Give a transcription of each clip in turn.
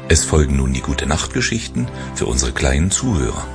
Es folgen nun die Gute-Nacht-Geschichten für unsere kleinen Zuhörer.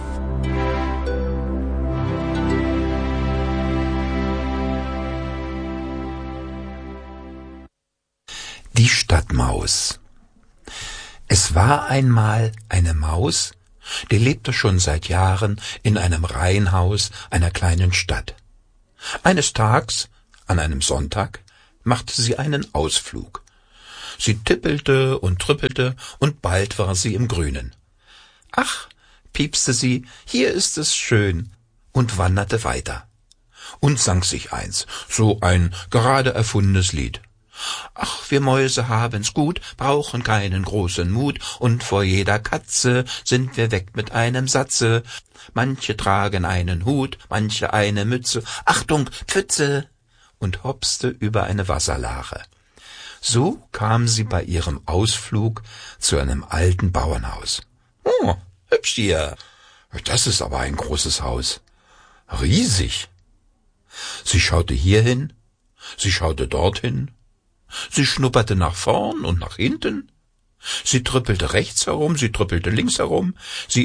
Die Stadtmaus. Es war einmal eine Maus, die lebte schon seit Jahren in einem Reihenhaus einer kleinen Stadt. Eines Tags, an einem Sonntag, machte sie einen Ausflug. Sie tippelte und trippelte, und bald war sie im Grünen. »Ach«, piepste sie, »hier ist es schön«, und wanderte weiter. Und sang sich eins, so ein gerade erfundenes Lied. »Ach, wir Mäuse haben's gut, brauchen keinen großen Mut, und vor jeder Katze sind wir weg mit einem Satze. Manche tragen einen Hut, manche eine Mütze, Achtung, Pfütze!« und hopste über eine Wasserlache. So kam sie bei ihrem Ausflug zu einem alten Bauernhaus. »Oh, hübsch hier. Das ist aber ein großes Haus. Riesig.« Sie schaute hierhin, sie schaute dorthin, sie schnupperte nach vorn und nach hinten, sie trippelte rechts herum, sie trippelte links herum,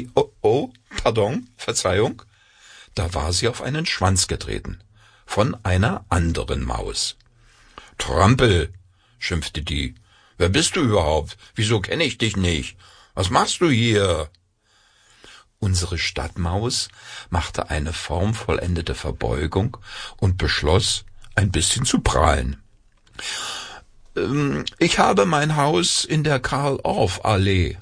Verzeihung, da war sie auf einen Schwanz getreten, von einer anderen Maus. »Trampel«, schimpfte die, »wer bist du überhaupt? Wieso kenne ich dich nicht? Was machst du hier?« Unsere Stadtmaus machte eine formvollendete Verbeugung und beschloss, ein bisschen zu prahlen. »Ich habe mein Haus in der Karl-Orff-Allee.«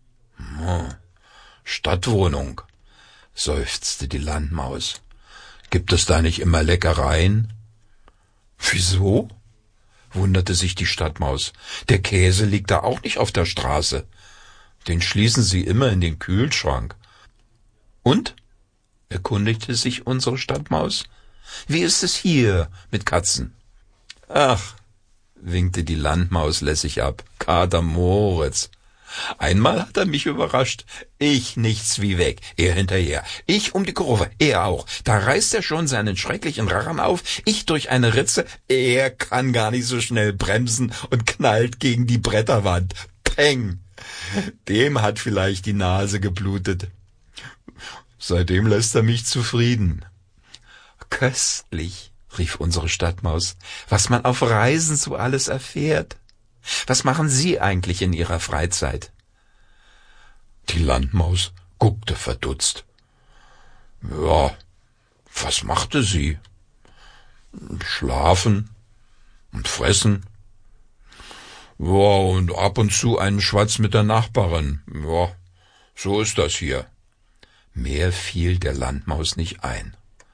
»Stadtwohnung«, seufzte die Landmaus. »Gibt es da nicht immer Leckereien?« »Wieso?«, wunderte sich die Stadtmaus. »Der Käse liegt da auch nicht auf der Straße. Den schließen Sie immer in den Kühlschrank.« »Und?«, erkundigte sich unsere Stadtmaus. »Wie ist es hier mit Katzen?« »Ach«, winkte die Landmaus lässig ab, »Kater Moritz. Einmal hat er mich überrascht. Ich nichts wie weg, er hinterher. Ich um die Kurve, er auch. Da reißt er schon seinen schrecklichen Rachen auf, ich durch eine Ritze. Er kann gar nicht so schnell bremsen und knallt gegen die Bretterwand. Peng! Dem hat vielleicht die Nase geblutet. Seitdem lässt er mich zufrieden.« »Köstlich«, rief unsere Stadtmaus, »was man auf Reisen so alles erfährt. Was machen Sie eigentlich in Ihrer Freizeit?« Die Landmaus guckte verdutzt. »Ja, was machte sie? Schlafen und fressen. Ja, und ab und zu einen Schwatz mit der Nachbarin. Ja, so ist das hier.« Mehr fiel der Landmaus nicht ein.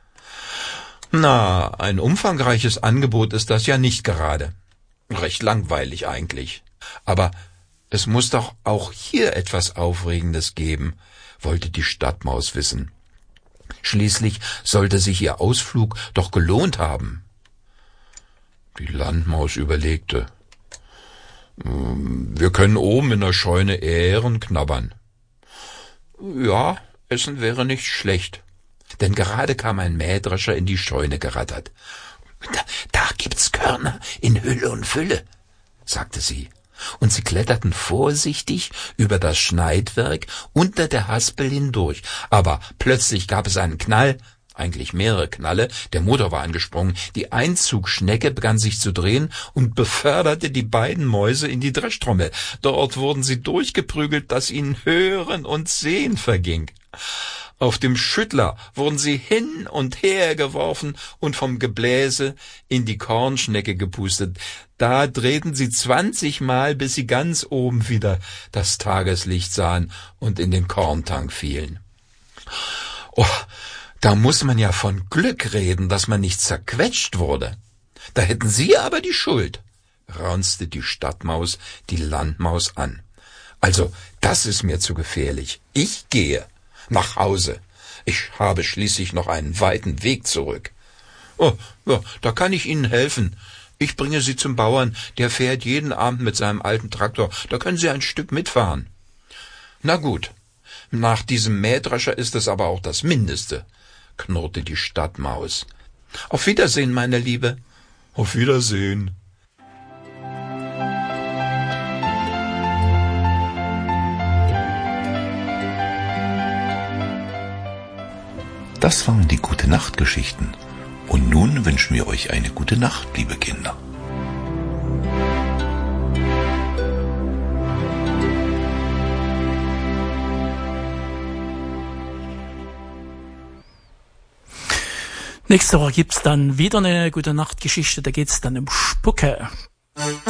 »Na, ein umfangreiches Angebot ist das ja nicht gerade. Recht langweilig eigentlich. Aber es muss doch auch hier etwas Aufregendes geben«, wollte die Stadtmaus wissen. Schließlich sollte sich ihr Ausflug doch gelohnt haben. Die Landmaus überlegte. »Wir können oben in der Scheune Ähren knabbern.« »Ja, Essen wäre nicht schlecht.« Denn gerade kam ein Mähdrescher in die Scheune gerattert. Da gibt's Körner in Hülle und Fülle«, sagte sie, und sie kletterten vorsichtig über das Schneidwerk unter der Haspel hindurch. Aber plötzlich gab es einen Knall, eigentlich mehrere Knalle, der Motor war angesprungen, die Einzugschnecke begann sich zu drehen und beförderte die beiden Mäuse in die Dreschtrommel. Dort wurden sie durchgeprügelt, dass ihnen Hören und Sehen verging. Auf dem Schüttler wurden sie hin und her geworfen und vom Gebläse in die Kornschnecke gepustet. Da drehten sie 20 Mal, bis sie ganz oben wieder das Tageslicht sahen und in den Korntank fielen. Oh, da muss man ja von Glück reden, dass man nicht zerquetscht wurde. Da hätten Sie aber die Schuld«, raunzte die Stadtmaus die Landmaus an. »Also, das ist mir zu gefährlich. Ich gehe nach Hause. Ich habe schließlich noch einen weiten Weg zurück.« »Oh, ja, da kann ich Ihnen helfen. Ich bringe Sie zum Bauern, der fährt jeden Abend mit seinem alten Traktor. Da können Sie ein Stück mitfahren.« »Na gut, nach diesem Mähdrescher ist es aber auch das Mindeste«, knurrte die Stadtmaus. »Auf Wiedersehen, meine Liebe.« »Auf Wiedersehen.« Das waren die Gute-Nacht-Geschichten. Und nun wünschen wir euch eine gute Nacht, liebe Kinder. Nächste Woche gibt's dann wieder eine Gute-Nacht-Geschichte, da geht's dann um Spucke.